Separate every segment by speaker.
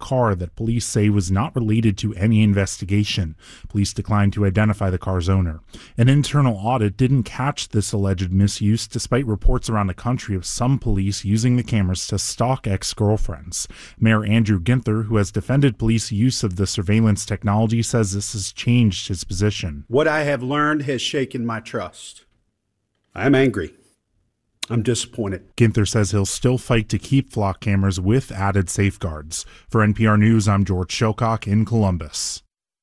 Speaker 1: car that police say was not related to any investigation. Police declined to identify the car's owner. An internal audit didn't catch this alleged misuse, despite reports around the country of some police using the cameras to stalk ex-girlfriends. Mayor Andrew Ginther, who has defended police use of the surveillance technology, says this has changed his position.
Speaker 2: What I have learned has shaken my trust. I'm angry. I'm disappointed.
Speaker 1: Ginther says he'll still fight to keep flock cameras with added safeguards. For NPR News, I'm George Shilcock in Columbus.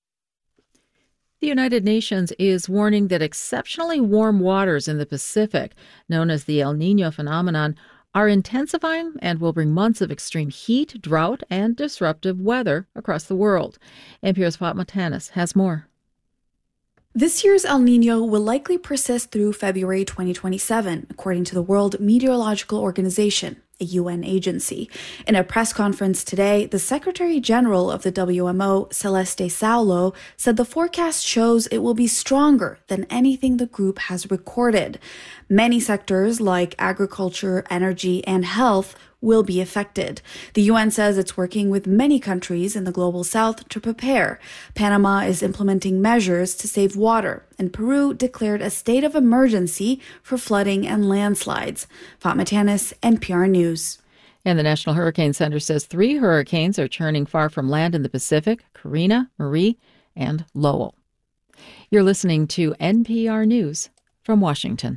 Speaker 3: The United Nations is warning that exceptionally warm waters in the Pacific, known as the El Niño phenomenon, are intensifying and will bring months of extreme heat, drought, and disruptive weather across the world. NPR's Fatma Tanis has more.
Speaker 4: This year's El Niño will likely persist through February 2027, according to the World Meteorological Organization, a UN agency. In a press conference today, the Secretary General of the WMO, Celeste Saulo, said the forecast shows it will be stronger than anything the group has recorded. Many sectors like agriculture, energy, and health will be affected. The UN says it's working with many countries in the global south to prepare. Panama is implementing measures to save water, and Peru declared a state of emergency for flooding and landslides. Fatma Tanis, NPR News.
Speaker 3: And the National Hurricane Center says 3 hurricanes are churning far from land in the Pacific: Karina, Marie, and Lowell. You're listening to NPR News from Washington.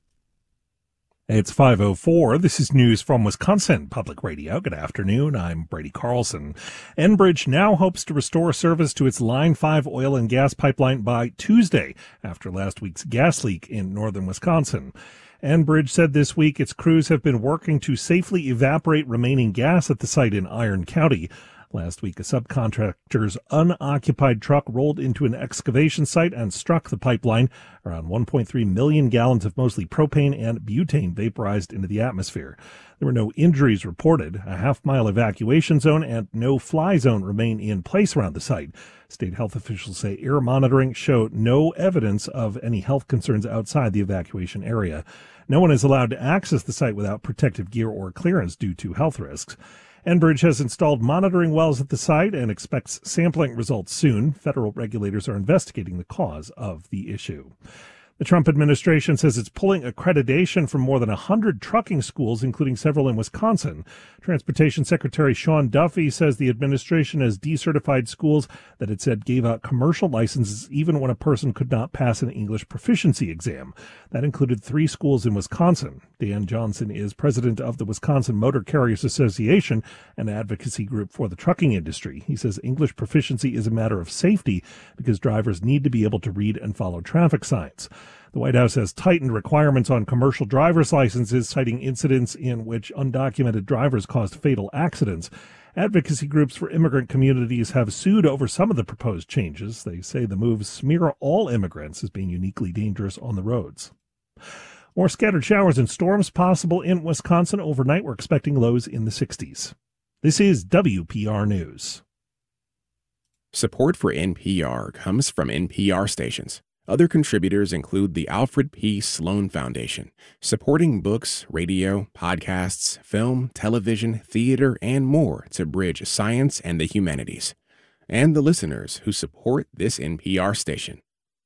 Speaker 5: It's 5:04. This is news from Wisconsin Public Radio. Good afternoon. I'm Brady Carlson. Enbridge now hopes to restore service to its Line 5 oil and gas pipeline by Tuesday after last week's gas leak in northern Wisconsin. Enbridge said this week its crews have been working to safely evaporate remaining gas at the site in Iron County. Last week, a subcontractor's unoccupied truck rolled into an excavation site and struck the pipeline. Around 1.3 million gallons of mostly propane and butane vaporized into the atmosphere. There were no injuries reported. A half-mile evacuation zone and no-fly zone remain in place around the site. State health officials say air monitoring showed no evidence of any health concerns outside the evacuation area. No one is allowed to access the site without protective gear or clearance due to health risks. Enbridge has installed monitoring wells at the site and expects sampling results soon. Federal regulators are investigating the cause of the issue. The Trump administration says it's pulling accreditation from more than 100 trucking schools, including several in Wisconsin. Transportation Secretary Sean Duffy says the administration has decertified schools that it said gave out commercial licenses even when a person could not pass an English proficiency exam. That included 3 schools in Wisconsin. Dan Johnson is president of the Wisconsin Motor Carriers Association, an advocacy group for the trucking industry. He says English proficiency is a matter of safety because drivers need to be able to read and follow traffic signs. The White House has tightened requirements on commercial driver's licenses, citing incidents in which undocumented drivers caused fatal accidents. Advocacy groups for immigrant communities have sued over some of the proposed changes. They say the moves smear all immigrants as being uniquely dangerous on the roads. More scattered showers and storms possible in Wisconsin overnight. We're expecting lows in the 60s. This is WPR News.
Speaker 6: Support for NPR comes from NPR stations. Other contributors include the Alfred P. Sloan Foundation, supporting books, radio, podcasts, film, television, theater, and more to bridge science and the humanities, and the listeners who support this NPR station.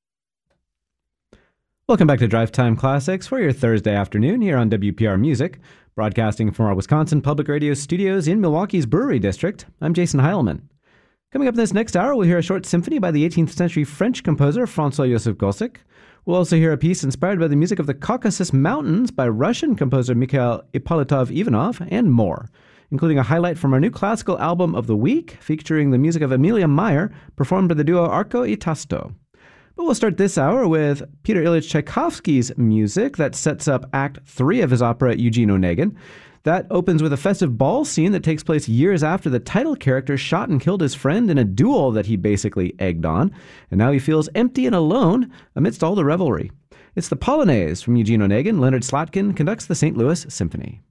Speaker 7: Welcome back to Drive Time Classics for your Thursday afternoon here on WPR Music, broadcasting from our Wisconsin Public Radio studios in Milwaukee's Brewery District. I'm Jason Heilman. Coming up in this next hour, we'll hear a short symphony by the 18th century French composer François-Joseph Gossec. We'll also hear a piece inspired by the music of the Caucasus Mountains by Russian composer Mikhail Ippolitov-Ivanov, and more, including a highlight from our new classical album of the week, featuring the music of Emilia Meyer, performed by the duo Arco y Tasto. But we'll start this hour with Peter Ilyich Tchaikovsky's music that sets up Act 3 of his opera Eugene Onegin. That opens with a festive ball scene that takes place years after the title character shot and killed his friend in a duel that he basically egged on, and now he feels empty and alone amidst all the revelry. It's the Polonaise from Eugene Onegin. Leonard Slatkin conducts the St. Louis Symphony.